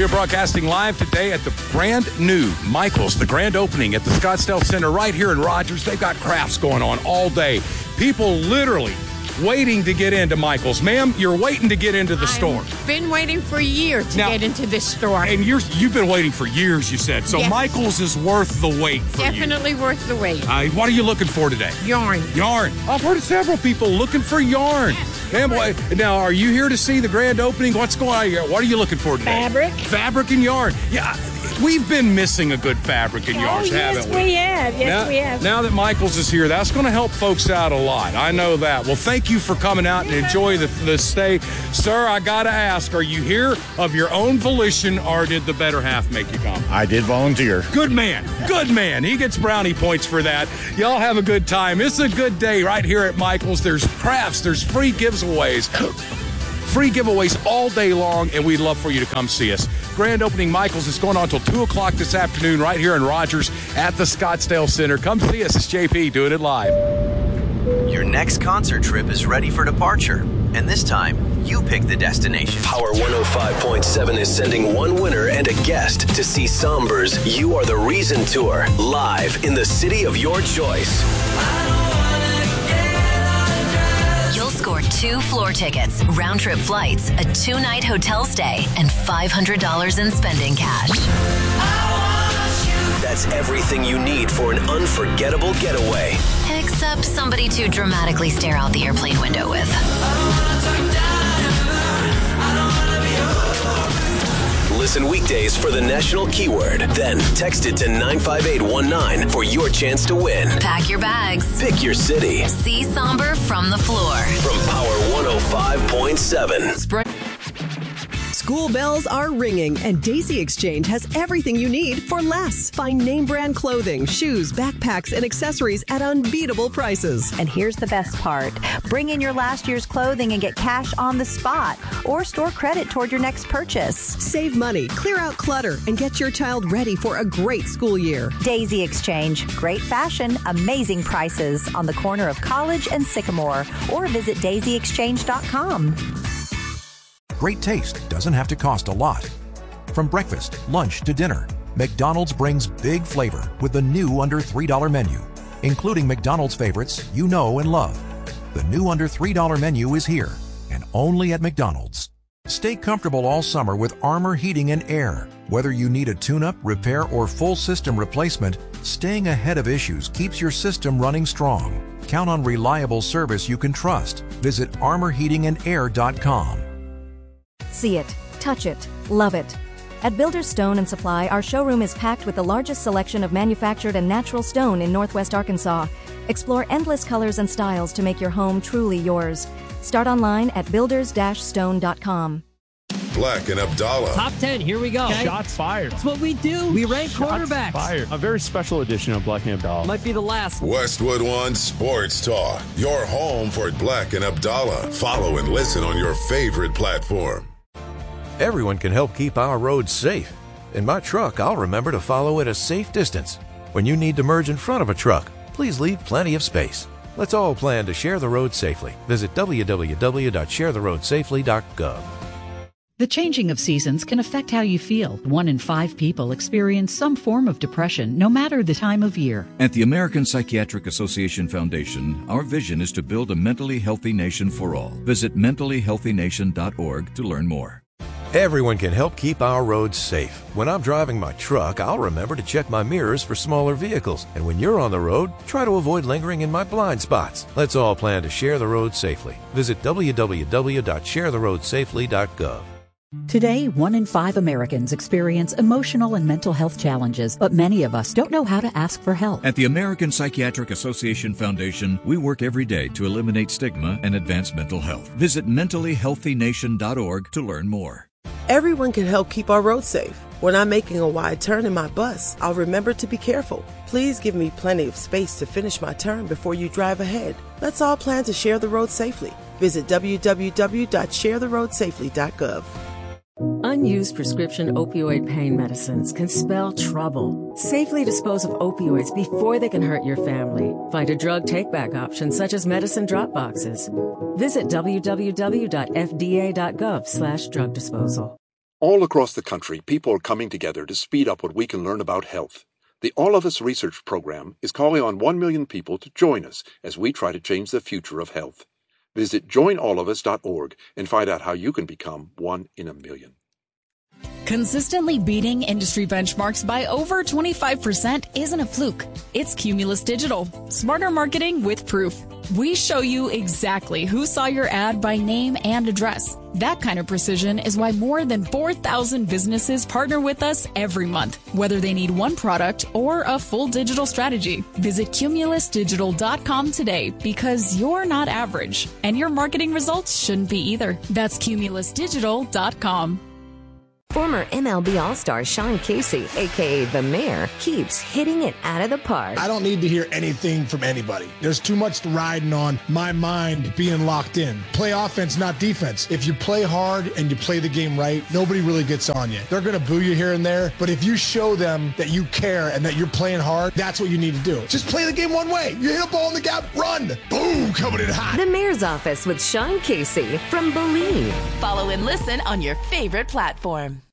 We are broadcasting live today at the brand new Michael's, the grand opening at the Scottsdale Center right here in Rogers. They've got crafts going on all day. People literally waiting to get into Michael's. Ma'am, you're waiting to get into the store. I've been waiting for a year to get into this store. And you've been waiting for years, you said. So yes. Michael's is worth the wait for Definitely you. Worth the wait. What are you looking for today? Yarn. Yarn. I've heard of several people looking for yarn. Yes. Ma'am, now, are you here to see the grand opening? What's going on here? What are you looking for today? Fabric. Fabric and yarn. Yeah, we've been missing a good fabric and yarn, haven't we? Yes, we have. Now that Michael's is here, that's going to help folks out a lot. I know that. Well, thank you for coming out and enjoy the stay. Sir, I got to ask, are you here of your own volition, or did the better half make you come? I did volunteer. Good man. Good man. He gets brownie points for that. Y'all have a good time. It's a good day right here at Michael's. There's crafts. There's free giveaways. Free giveaways all day long, and we'd love for you to come see us. Grand opening Michael's is going on until 2 o'clock this afternoon right here in Rogers at the Scottsdale Center. Come see us. It's JP doing it live. Your next concert trip is ready for departure, and this time, you pick the destination. Power 105.7 is sending one winner and a guest to see Somber's You Are the Reason Tour live in the city of your choice. You'll score 2 floor tickets, round-trip flights, a 2-night hotel stay, and $500 in spending cash. That's everything you need for an unforgettable getaway. Except somebody to dramatically stare out the airplane window with. Listen weekdays for the national keyword. Then text it to 95819 for your chance to win. Pack your bags. Pick your city. See Somber from the floor. From Power 105.7. School bells are ringing, and Daisy Exchange has everything you need for less. Find name brand clothing, shoes, backpacks, and accessories at unbeatable prices. And here's the best part. Bring in your last year's clothing and get cash on the spot, or store credit toward your next purchase. Save money, clear out clutter, and get your child ready for a great school year. Daisy Exchange. Great fashion, amazing prices on the corner of College and Sycamore, or visit daisyexchange.com. Great taste doesn't have to cost a lot. From breakfast, lunch to dinner, McDonald's brings big flavor with the new under $3 menu, including McDonald's favorites you know and love. The new under $3 menu is here, and only at McDonald's. Stay comfortable all summer with Armor Heating and Air. Whether you need a tune-up, repair, or full system replacement, staying ahead of issues keeps your system running strong. Count on reliable service you can trust. Visit armorheatingandair.com. See it, touch it, love it. At Builders Stone & Supply, our showroom is packed with the largest selection of manufactured and natural stone in Northwest Arkansas. Explore endless colors and styles to make your home truly yours. Start online at builders-stone.com. Black and Abdallah. Top 10, here we go. Okay. Shots fired. That's what we do. We rank quarterbacks. Fired. A very special edition of Black and Abdallah. Might be the last. Westwood One Sports Talk. Your home for Black and Abdallah. Follow and listen on your favorite platform. Everyone can help keep our roads safe. In my truck, I'll remember to follow at a safe distance. When you need to merge in front of a truck, please leave plenty of space. Let's all plan to share the road safely. Visit www.sharetheroadsafely.gov. The changing of seasons can affect how you feel. 1 in 5 people experience some form of depression, no matter the time of year. At the American Psychiatric Association Foundation, our vision is to build a mentally healthy nation for all. Visit mentallyhealthynation.org to learn more. Everyone can help keep our roads safe. When I'm driving my truck, I'll remember to check my mirrors for smaller vehicles. And when you're on the road, try to avoid lingering in my blind spots. Let's all plan to share the road safely. Visit www.sharetheroadsafely.gov. Today, 1 in 5 Americans experience emotional and mental health challenges, but many of us don't know how to ask for help. At the American Psychiatric Association Foundation, we work every day to eliminate stigma and advance mental health. Visit mentallyhealthynation.org to learn more. Everyone can help keep our roads safe. When I'm making a wide turn in my bus, I'll remember to be careful. Please give me plenty of space to finish my turn before you drive ahead. Let's all plan to share the road safely. Visit www.sharetheroadsafely.gov. Unused prescription opioid pain medicines can spell trouble. Safely dispose of opioids before they can hurt your family. Find a drug take-back option such as medicine drop boxes. Visit www.fda.gov/drug disposal. All across the country, people are coming together to speed up what we can learn about health. The All of Us Research Program is calling on 1 million people to join us as we try to change the future of health. Visit joinallofus.org and find out how you can become 1 in a million. Consistently beating industry benchmarks by over 25% isn't a fluke. It's Cumulus Digital. Smarter marketing with proof. We show you exactly who saw your ad by name and address. That kind of precision is why more than 4,000 businesses partner with us every month, whether they need one product or a full digital strategy. Visit cumulusdigital.com today because you're not average, and your marketing results shouldn't be either. That's cumulusdigital.com. Former MLB All-Star Sean Casey, a.k.a. The Mayor, keeps hitting it out of the park. I don't need to hear anything from anybody. There's too much riding on my mind being locked in. Play offense, not defense. If you play hard and you play the game right, nobody really gets on you. They're going to boo you here and there, but if you show them that you care and that you're playing hard, that's what you need to do. Just play the game one way. You hit a ball in the gap, run. Boom, coming in hot. The Mayor's Office with Sean Casey from Believe. Follow and listen on your favorite platform.